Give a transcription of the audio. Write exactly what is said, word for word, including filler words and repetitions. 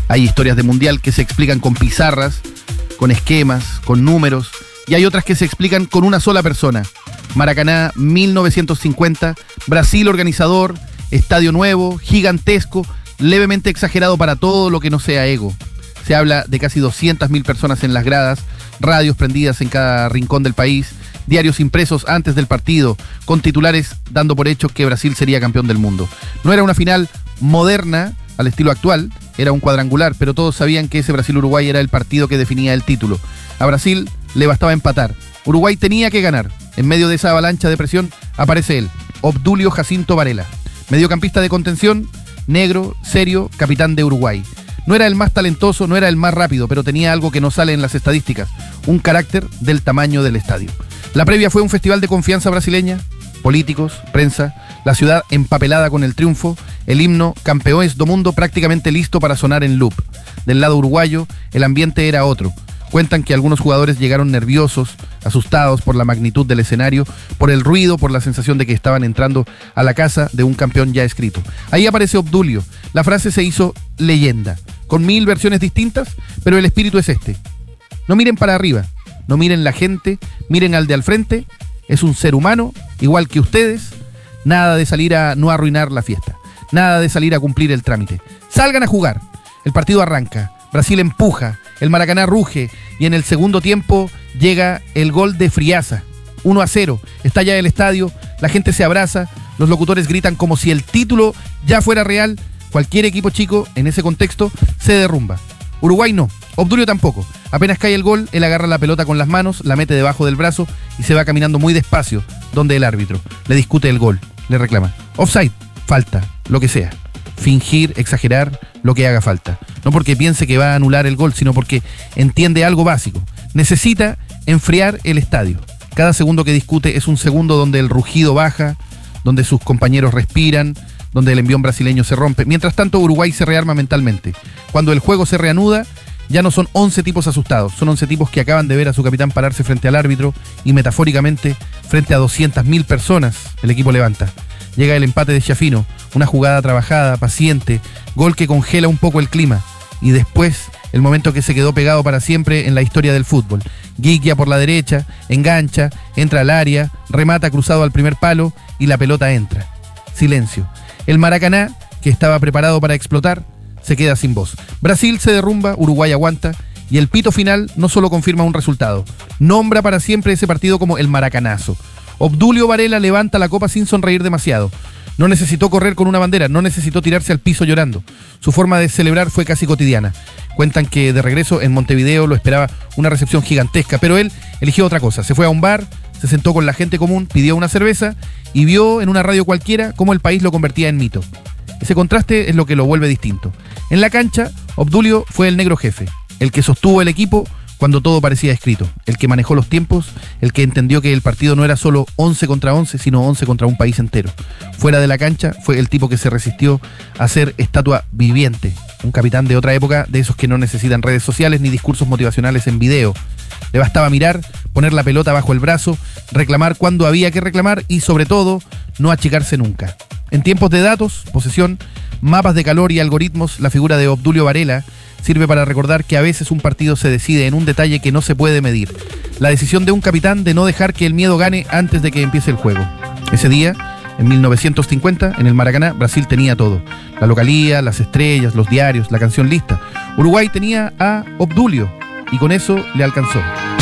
Hay historias de mundial que se explican con pizarras, con esquemas, con números, y hay otras que se explican con una sola persona. Maracaná, mil novecientos cincuenta, Brasil organizador, estadio nuevo, gigantesco, levemente exagerado para todo lo que no sea ego. Se habla de casi doscientas mil personas en las gradas, radios prendidas en cada rincón del país, diarios impresos antes del partido, con titulares dando por hecho que Brasil sería campeón del mundo. No era una final moderna al estilo actual, era un cuadrangular, pero todos sabían que ese Brasil-Uruguay era el partido que definía el título. A Brasil le bastaba empatar. Uruguay tenía que ganar. En medio de esa avalancha de presión aparece él, Obdulio Jacinto Varela, mediocampista de contención, negro, serio, capitán de Uruguay. No era el más talentoso, no era el más rápido, pero tenía algo que no sale en las estadísticas, un carácter del tamaño del estadio. La previa fue un festival de confianza brasileña, políticos, prensa, la ciudad empapelada con el triunfo, el himno Campeões do Mundo prácticamente listo para sonar en loop. Del lado uruguayo, el ambiente era otro. Cuentan que algunos jugadores llegaron nerviosos, asustados por la magnitud del escenario, por el ruido, por la sensación de que estaban entrando a la casa de un campeón ya escrito. Ahí aparece Obdulio. La frase se hizo leyenda, con mil versiones distintas, pero el espíritu es este. No miren para arriba, no miren la gente, miren al de al frente. Es un ser humano, igual que ustedes. Nada de salir a no arruinar la fiesta. Nada de salir a cumplir el trámite. Salgan a jugar. El partido arranca. Brasil empuja. El Maracaná ruge. Y en el segundo tiempo llega el gol de Friaza. uno a cero. Está ya el estadio. La gente se abraza. Los locutores gritan como si el título ya fuera real. Cualquier equipo chico en ese contexto se derrumba. Uruguay no. Obdulio tampoco. Apenas cae el gol, él agarra la pelota con las manos, la mete debajo del brazo y se va caminando muy despacio, donde el árbitro le discute el gol, le reclama. Offside, falta, lo que sea. Fingir, exagerar, lo que haga falta. No porque piense que va a anular el gol, sino porque entiende algo básico. Necesita enfriar el estadio. Cada segundo que discute es un segundo donde el rugido baja, donde sus compañeros respiran, donde el envión brasileño se rompe. Mientras tanto, Uruguay se rearma mentalmente. Cuando el juego se reanuda, ya no son once tipos asustados, son once tipos que acaban de ver a su capitán pararse frente al árbitro y metafóricamente frente a doscientas mil personas. El equipo levanta. Llega el empate de Schiaffino, una jugada trabajada, paciente, gol que congela un poco el clima. Y después, el momento que se quedó pegado para siempre en la historia del fútbol. Guiquia por la derecha, engancha, entra al área, remata cruzado al primer palo y la pelota entra. Silencio. El Maracaná, que estaba preparado para explotar, se queda sin voz. Brasil se derrumba, Uruguay aguanta, y el pito final no solo confirma un resultado, nombra para siempre ese partido como el Maracanazo. Obdulio Varela levanta la copa sin sonreír demasiado. No necesitó correr con una bandera, no necesitó tirarse al piso llorando. Su forma de celebrar fue casi cotidiana. Cuentan que de regreso en Montevideo lo esperaba una recepción gigantesca, pero él eligió otra cosa. Se fue a un bar, se sentó con la gente común, pidió una cerveza y vio en una radio cualquiera cómo el país lo convertía en mito. Ese contraste es lo que lo vuelve distinto. En la cancha, Obdulio fue el negro jefe, el que sostuvo el equipo cuando todo parecía escrito, el que manejó los tiempos, el que entendió que el partido no era solo once contra once, sino once contra un país entero. Fuera de la cancha, fue el tipo que se resistió a ser estatua viviente, un capitán de otra época, de esos que no necesitan redes sociales ni discursos motivacionales en video. Le bastaba mirar, poner la pelota bajo el brazo, reclamar cuando había que reclamar y, sobre todo, no achicarse nunca. En tiempos de datos, posesión, mapas de calor y algoritmos, la figura de Obdulio Varela sirve para recordar que a veces un partido se decide en un detalle que no se puede medir. La decisión de un capitán de no dejar que el miedo gane antes de que empiece el juego. Ese día, en mil novecientos cincuenta, en el Maracaná, Brasil tenía todo. La localía, las estrellas, los diarios, la canción lista. Uruguay tenía a Obdulio y con eso le alcanzó.